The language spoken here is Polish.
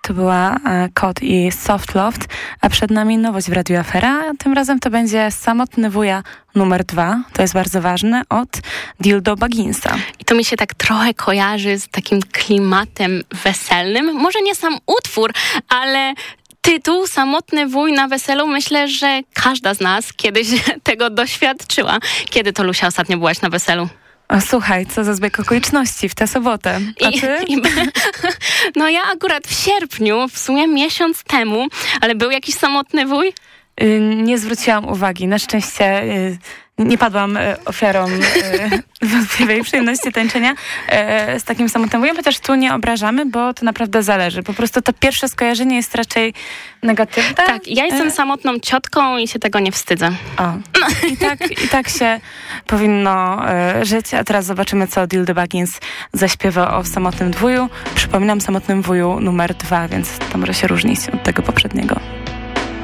To była Kod i Soft Loft, a przed nami nowość w Radiu Afera. Tym razem to będzie Samotny wuja numer 2. To jest bardzo ważne, od Dildo Bagginsa. I to mi się tak trochę kojarzy z takim klimatem weselnym. Może nie sam utwór, ale tytuł Samotny wuj na weselu, myślę, że każda z nas kiedyś tego doświadczyła. Kiedy to, Lusia, ostatnio byłaś na weselu? O, słuchaj, co za zbieg okoliczności w tę sobotę. A ty? No ja akurat w sierpniu, w sumie miesiąc temu, ale był jakiś samotny wuj? Nie zwróciłam uwagi. Na szczęście nie padłam ofiarą wątpliwej przyjemności tańczenia z takim samotnym wujem, chociaż tu nie obrażamy, bo to naprawdę zależy. Po prostu to pierwsze skojarzenie jest raczej negatywne. Tak, ja jestem samotną ciotką i się tego nie wstydzę. O. I tak się powinno żyć. A teraz zobaczymy, co Dildo Baggins zaśpiewa o samotnym wuju. Przypominam, samotnym wuju numer 2, więc to może się różnić od tego poprzedniego.